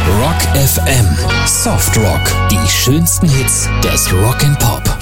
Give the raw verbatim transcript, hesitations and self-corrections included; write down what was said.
Rock F M. Soft Rock. Die schönsten Hits des Rock and Pop.